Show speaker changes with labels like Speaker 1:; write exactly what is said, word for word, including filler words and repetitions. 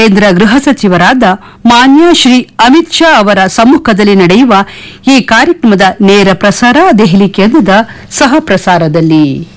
Speaker 1: ಕೇಂದ್ರ ಗೃಹ ಸಚಿವರಾದ ಮಾನ್ಯ ಶ್ರೀ ಅಮಿತ್ ಶಾ ಅವರ ಸಮ್ಮುಖದಲ್ಲಿ ನಡೆಯುವ ಈ ಕಾರ್ಯಕ್ರಮದ ನೇರ ಪ್ರಸಾರ ದೆಹಲಿ ಕೇಂದ್ರದ ಸಹ ಪ್ರಸಾರದಲ್ಲಿ.